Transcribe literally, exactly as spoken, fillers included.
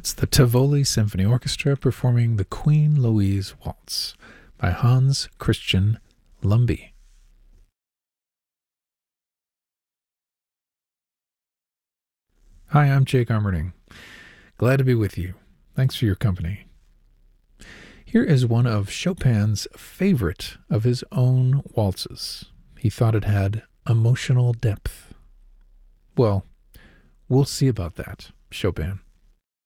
It's the Tivoli Symphony Orchestra performing the Queen Louise Waltz by Hans Christian Lumbye. Hi, I'm Jake Armerding. Glad to be with you. Thanks for your company. Here is one of Chopin's favorite of his own waltzes. He thought it had emotional depth. Well, we'll see about that, Chopin.